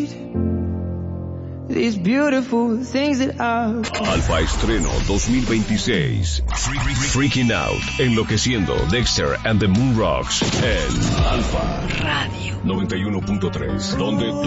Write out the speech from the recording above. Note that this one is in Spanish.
these beautiful things that I... Alfa Estreno 2026. Freaking Out. Enloqueciendo. Dexter and the Moon Rocks. En Alfa Radio 91.3. Donde